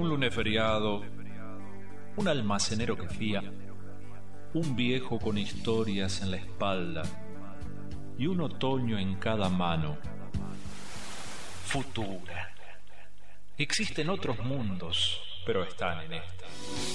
Un lunes feriado, un almacenero que fía, un viejo con historias en la espalda y un otoño en cada mano. Futura. Existen otros mundos, pero están en esta.